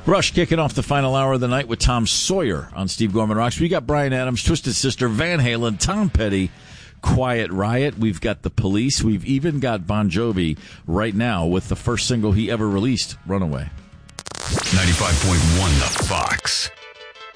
Rush kicking off the final hour of the night with Tom Sawyer on Steve Gorman Rocks. We got Bryan Adams, Twisted Sister, Van Halen, Tom Petty, Quiet Riot. We've got The Police. We've even got Bon Jovi right now with the first single he ever released, Runaway. 95.1 The Fox.